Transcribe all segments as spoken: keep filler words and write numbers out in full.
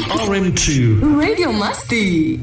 are into Radio Masti.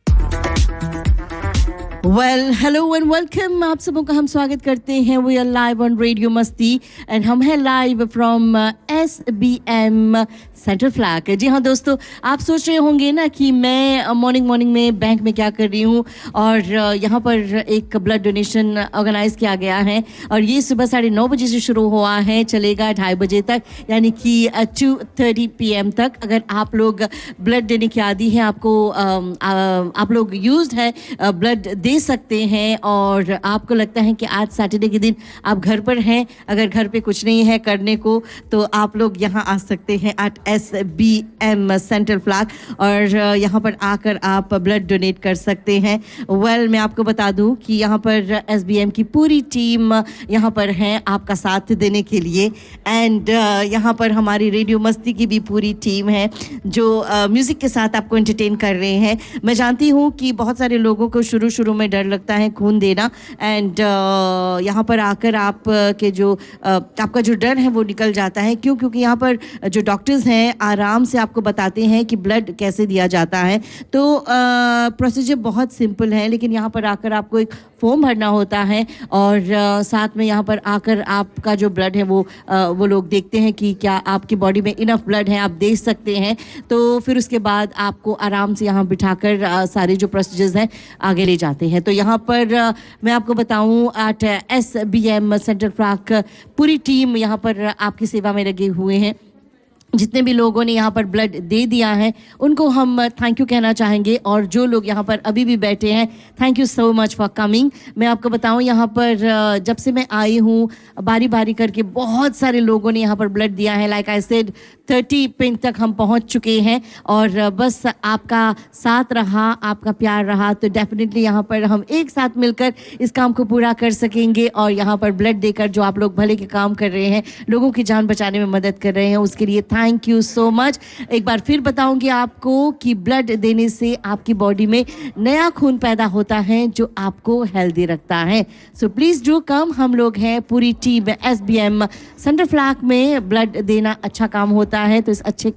Well hello and welcome, आप सबों का हम स्वागत करते हैं. We are live on radio मस्ती एंड हम हैं live from S B M centre flag. जी हाँ दोस्तों, आप सोच रहे होंगे ना कि मैं मॉर्निंग मॉर्निंग में बैंक में क्या कर रही हूँ, और यहाँ पर एक ब्लड डोनेशन ऑर्गेनाइज किया गया है और ये सुबह साढ़े नौ बजे से शुरू हुआ है, चलेगा ढाई बजे तक, यानी कि टू थर्टी पी एम तक. अगर आप लोग ब्लड देने के आदी हैं, आपको आ, आ, आप लोग यूज्ड है ब्लड दे सकते हैं, और आपको लगता है कि आज सैटरडे के दिन आप घर पर हैं, अगर घर पे कुछ नहीं है करने को, तो आप लोग यहाँ आ सकते हैं eight S B M centre flag, और यहाँ पर आकर आप ब्लड डोनेट कर सकते हैं. वेल well, मैं आपको बता दूं कि यहाँ पर एस बी एम की पूरी टीम यहाँ पर है आपका साथ देने के लिए, एंड यहाँ पर हमारी रेडियो मस्ती की भी पूरी टीम है जो म्यूज़िक uh, के साथ आपको एंटरटेन कर रहे हैं. मैं जानती हूँ कि बहुत सारे लोगों को शुरू शुरू में डर लगता है खून देना, एंड uh, यहाँ पर आकर आप uh, के जो uh, आपका जो डर है वो निकल जाता है. क्यों? क्योंकि यहाँ पर जो डॉक्टर्स हैं आराम से आपको बताते हैं कि ब्लड कैसे दिया जाता है. तो प्रोसीजर uh, बहुत सिंपल है, लेकिन यहाँ पर आकर आपको एक फॉर्म भरना होता है, और uh, साथ में यहाँ पर आकर आपका जो ब्लड है वो uh, वो लोग देखते हैं कि क्या आपकी बॉडी में इनफ ब्लड है, आप दे सकते हैं. तो फिर उसके बाद आपको आराम से यहाँ बिठाकर uh, सारे जो प्रोसीजर्स हैं आगे ले जाते हैं. तो यहाँ पर uh, मैं आपको बताऊँ eight S B M centre flag पूरी टीम यहाँ पर आपकी सेवा में लगे हुए हैं. जितने भी लोगों ने यहाँ पर ब्लड दे दिया है उनको हम थैंक यू कहना चाहेंगे, और जो लोग यहाँ पर अभी भी बैठे हैं, thank you so much for coming. मैं आपको बताऊँ, यहाँ पर जब से मैं आई हूँ बारी बारी करके बहुत सारे लोगों ने यहाँ पर ब्लड दिया है. Like I said thirty pin तक हम पहुँच चुके हैं, और बस आपका साथ रहा, आपका प्यार रहा, तो डेफिनेटली यहाँ पर हम एक साथ मिलकर इस काम को पूरा कर सकेंगे. और यहाँ पर ब्लड देकर जो आप लोग भले के काम कर रहे हैं, लोगों की जान बचाने में मदद कर रहे हैं, उसके लिए थैंक यू सो मच. एक बार फिर बताऊंगी आपको कि ब्लड देने से आपकी बॉडी में नया खून पैदा होता है जो आपको हेल्दी रखता है. So please do come. हम लोग हैं पूरी team S B M centre flag में. ब्लड देना अच्छा काम होता है, तो इस अच्छे